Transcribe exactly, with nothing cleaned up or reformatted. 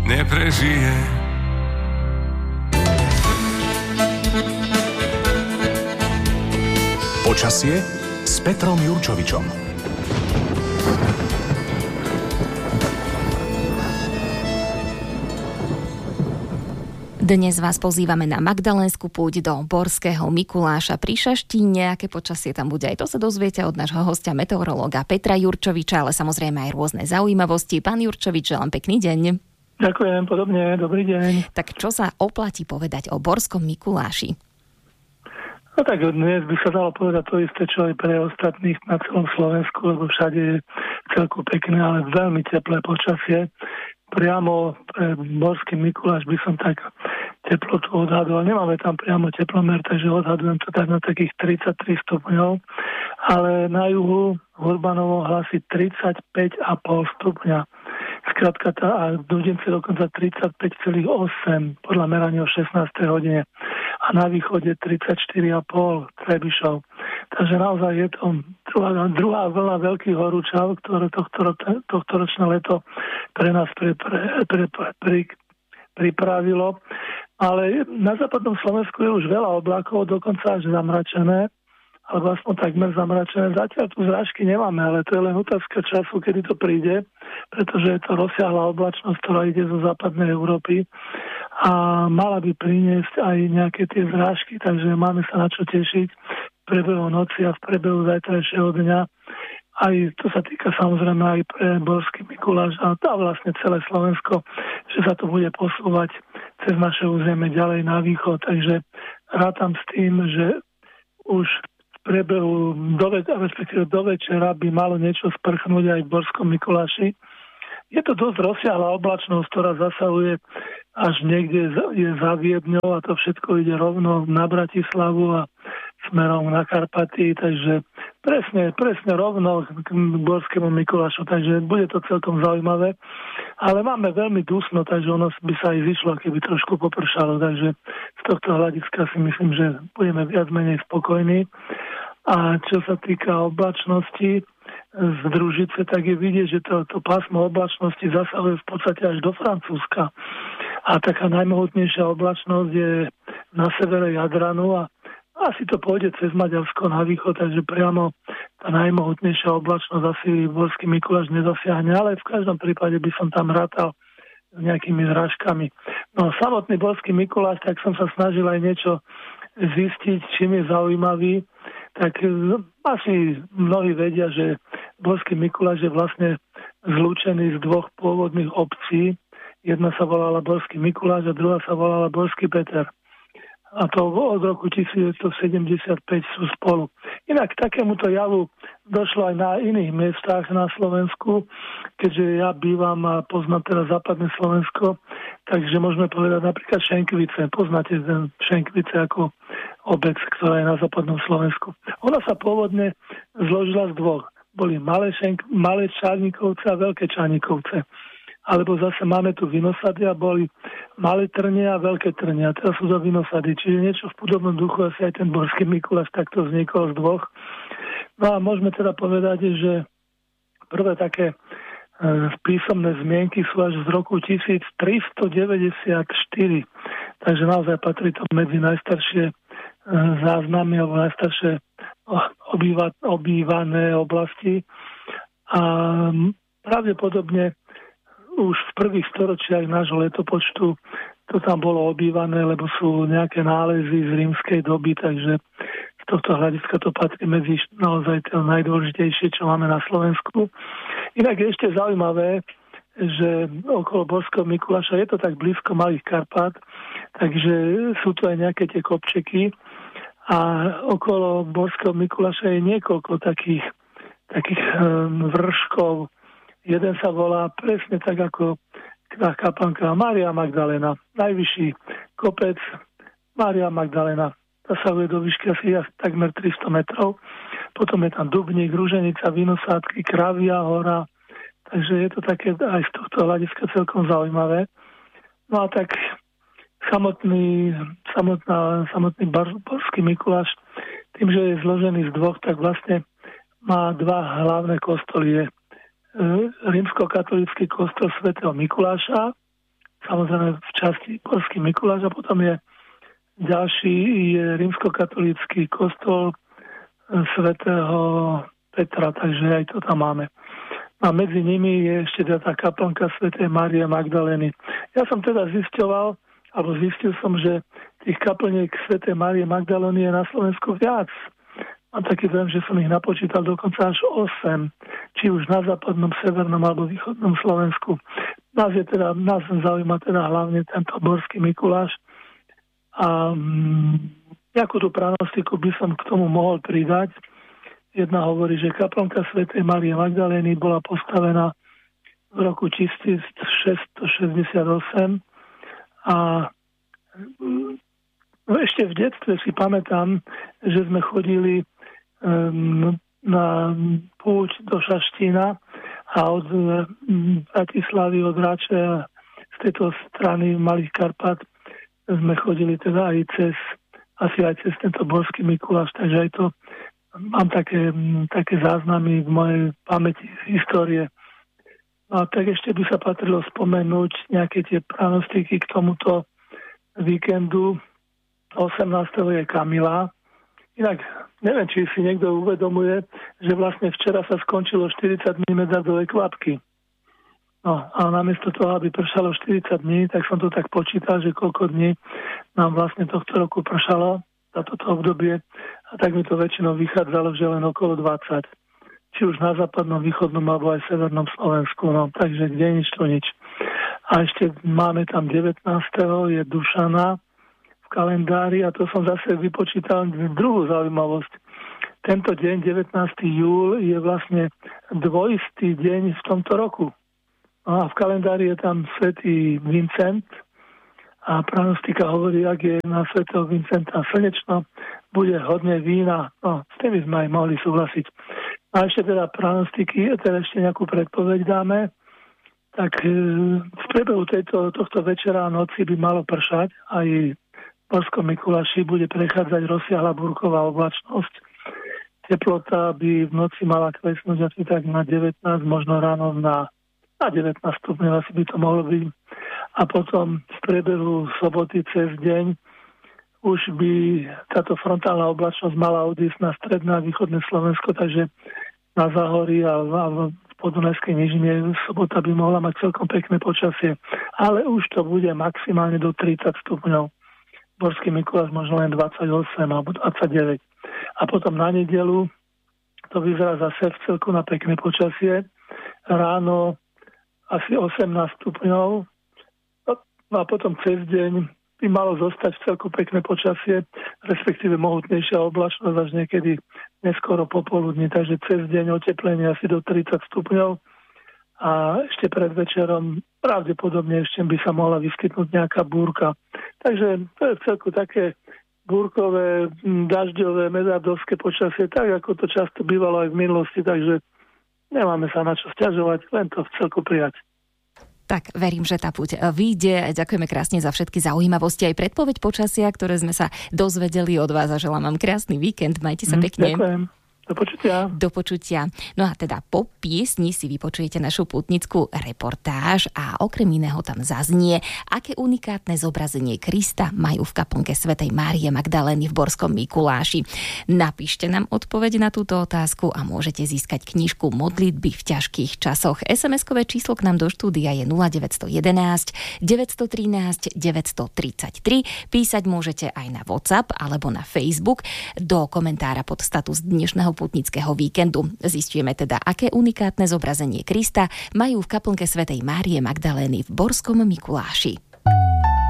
neprežije. Počasie s Petrom Jurčovičom. Dnes vás pozývame na Magdalénsku púť do Borského Mikuláša pri Šaštíne. Aké počasie tam bude, aj to sa dozviete od nášho hostia meteorológa Petra Jurčoviča, ale samozrejme aj rôzne zaujímavosti. Pán Jurčovič, želám pekný deň. Ďakujem, podobne, dobrý deň. Tak čo sa oplatí povedať o Borskom Mikuláši? No tak dnes by sa dalo povedať to isté, čo aj pre ostatných na celom Slovensku, lebo všade je celku pekné, ale veľmi teplé počasie. Priamo pre Borský Mikuláš by som tak teplotu odhadoval. Nemáme tam priamo teplomer, takže odhadujem to tak na takých tridsaťtri stupňov, ale na juhu Urbanovo hlási tridsaťpäť celá päť stupňa. Skrátka tá, a v Dudinci dokonca tridsaťpäť celá osem podľa merania o šestnástej hodine. A na východe tridsaťštyri celá päť Trebišov. Takže naozaj je to druhá, druhá vlna veľkých horúčav, ktoré tohto, tohto ročné leto pre nás pre, pre, pre, pre, pri, pripravilo. Ale na západnom Slovensku je už veľa oblákov, dokonca až zamračené, alebo aspoň takmer zamračené. Zatiaľ tu zrážky nemáme, ale to je len otázka času, kedy to príde, pretože je to rozsiahla oblačnosť, ktorá ide zo západnej Európy a mala by priniesť aj nejaké tie zrážky, takže máme sa na čo tešiť v priebehu noci a v priebehu zajtrajšieho dňa. Aj to sa týka samozrejme aj pre Borský Mikuláš a tá vlastne celé Slovensko, že sa to bude posúvať cez naše územie ďalej na východ. Takže rátam s tým, že už v priebehu do, respektíve do večera by malo niečo sprchnúť aj v Borskom Mikuláši. Je to dosť rozsiahla oblačnosť, ktorá zasahuje až niekde je za Viedňou a to všetko ide rovno na Bratislavu a smerom na Karpaty, takže presne, presne rovno k Borskému Mikulášu, takže bude to celkom zaujímavé. Ale máme veľmi dusno, takže ono by sa aj zišlo, keby trošku popršalo, takže z tohto hľadiska si myslím, že budeme viac menej spokojní. A čo sa týka oblačnosti z Družice, tak je vidieť, že to, to pásmo oblačnosti zasahuje v podstate až do Francúzska. A taká najmohutnejšia oblačnosť je na severe Jadranu a asi to pôjde cez Maďarsko na východ, takže priamo tá najmohutnejšia oblačnosť asi Borský Mikuláš nezasiahne, ale v každom prípade by som tam rátal s nejakými zrážkami. No samotný Borský Mikuláš, tak som sa snažil aj niečo zistiť, čím je zaujímavý. Tak asi mnohí vedia, že Borský Mikuláš je vlastne zlúčený z dvoch pôvodných obcí. Jedna sa volala Borský Mikuláš a druhá sa volala Borský Peter. A to od roku devätnásťsedemdesiatpäť sú spolu. Inak k takémuto javu došlo aj na iných miestach na Slovensku, keďže ja bývam a poznám teraz západné Slovensko, takže môžeme povedať napríklad Šenkvice. Poznáte ten Šenkvice ako obec, ktorá je na západnom Slovensku. Ona sa pôvodne zložila z dvoch. Boli malé, šenk, malé Čarníkovce a veľké Čarníkovce. Alebo zase máme tu Vinosady a boli malé Trnie a veľké Trnie. A teraz sú to Vinosady. Čiže niečo v podobnom duchu asi aj ten Borský Mikuláš takto vznikol z dvoch. No a môžeme teda povedať, že prvé také e, písomné zmienky sú až z roku tisíctristodeväťdesiatštyri. Takže naozaj patrí to medzi najstaršie e, záznamy alebo najstaršie obýva, obývané oblasti. A pravdepodobne už v prvých storočiach nášho letopočtu to tam bolo obývané, lebo sú nejaké nálezy z rímskej doby, takže z tohto hľadiska to patrí medzi naozaj to najdôležitejšie, čo máme na Slovensku. Inak je ešte zaujímavé, že okolo Borského Mikuláša je to tak blízko Malých Karpát, takže sú tu aj nejaké tie kopčeky a okolo Borského Mikuláša je niekoľko takých, takých um, vrškov. Jeden sa volá presne tak ako tá kapanka Mária Magdalena. Najvyšší kopec Mária Magdalena. Zasahuje do výšky asi takmer tristo metrov. Potom je tam Dubník, Ruženica, Vinosádky, Kravia hora. Takže je to také aj z tohto hľadiska celkom zaujímavé. No a tak samotný, samotná, samotný Borský Mikuláš, tým, že je zložený z dvoch, tak vlastne má dva hlavné kostoly. Je rímskokatolícky kostol svätého Mikuláša, samozrejme v časti Borský Mikuláš a potom je ďalší je rímskokatolícky kostol svätého Petra, takže aj to tam máme. A medzi nimi je ešte tá kaplnka svätej Márie Magdalény. Ja som teda zisťoval, alebo zistil som, že tých kaplniek svätej Márie Magdalény je na Slovensku viac. Mám taký dojem, že som ich napočítal dokonca až osem, či už na západnom, severnom alebo východnom Slovensku. Nás je teda, nás zaujíma teda hlavne tento Borský Mikuláš. A mm, nejakú tú pranostiku by som k tomu mohol pridať. Jedna hovorí, že kaplnka svätej Márie Magdalény bola postavená v roku tisícšesťstošesťdesiatosem a no ešte v detstve si pamätám, že sme chodili um, na púť do Šaštína a od um, Bratislavy, od Rače z tejto strany Malých Karpat sme chodili teda aj cez, asi aj cez tento Borský Mikuláš, takže aj to mám také, také záznamy v mojej pamäti z histórie. No a tak ešte by sa patrilo spomenúť nejaké tie pranostiky k tomuto víkendu. osemnásteho je Kamila. Inak neviem, či si niekto uvedomuje, že vlastne včera sa skončilo štyridsať dní medardovej kvapky. No a namiesto toho, aby pršalo štyridsať dní, tak som to tak počítal, že koľko dní nám vlastne tohto roku pršalo za toto obdobie a tak mi to väčšinou vychádzalo, že len okolo dvadsať. Či už na západnom, východnom alebo aj severnom Slovensku. No, takže kde nič to nič. A ešte máme tam devätnásteho je Dušana v kalendári a to som zase vypočítal druhú zaujímavosť. Tento deň, devätnásteho júla, je vlastne dvojistý deň v tomto roku. No a v kalendári je tam svätý Vincent, a pranostika hovorí, ak je na svätého Vincenta slnečno, bude hodne vína. No, s tým by sme aj mohli súhlasiť. A ešte teda pranostiky, teda ešte nejakú predpoveď dáme. Tak e, v priebehu tejto, tohto večera a noci by malo pršať. Aj v Borskom Mikuláši bude prechádzať rozsiahla búrková oblačnosť. Teplota by v noci mala klesnúť asi tak na devätnásť, možno ráno na, na devätnásť stupňov, asi by to mohlo byť. A potom v priebehu soboty cez deň už by táto frontálna oblačnosť mala odísť na stredné a východné Slovensko, takže na Záhorí a v Podunajskej nížine sobota by mohla mať celkom pekné počasie. Ale už to bude maximálne do tridsať stupňov. Borský Mikuláš možno len dvadsaťosem alebo dvadsaťdeväť. A potom na nedeľu to vyzerá zase v celku na pekné počasie. Ráno asi osemnásť stupňov. No a potom cez deň by malo zostať v celku pekné počasie, respektíve mohutnejšia oblačnosť až niekedy neskoro popoludní, takže cez deň oteplenie asi do tridsať stupňov a ešte pred večerom pravdepodobne ešte by sa mohla vyskytnúť nejaká búrka. Takže to je v celku také búrkové, dažďové, medardovské počasie, tak ako to často bývalo aj v minulosti, takže nemáme sa na čo sťažovať, len to v celku prijať. Tak verím, že tá púť vyjde. Ďakujeme krásne za všetky zaujímavosti aj predpoveď počasia, ktoré sme sa dozvedeli od vás a želám vám krásny víkend. Majte sa pekne. Ďakujem. Do počutia. Do počutia. No a teda po piesni si vypočujete našu pútnickú reportáž a okrem iného tam zaznie, aké unikátne zobrazenie Krista majú v kaplnke svätej Márie Magdalény v Borskom Mikuláši. Napíšte nám odpoveď na túto otázku a môžete získať knižku Modlitby v ťažkých časoch. es em eskové číslo k nám do štúdia je nula deväť jedna jedna, deväť jedna tri, deväť tri tri. Písať môžete aj na WhatsApp alebo na Facebook do komentára pod status dnešného pútnického víkendu. Zistíme teda, aké unikátne zobrazenie Krista majú v kaplnke svätej Márie Magdalény v Borskom Mikuláši.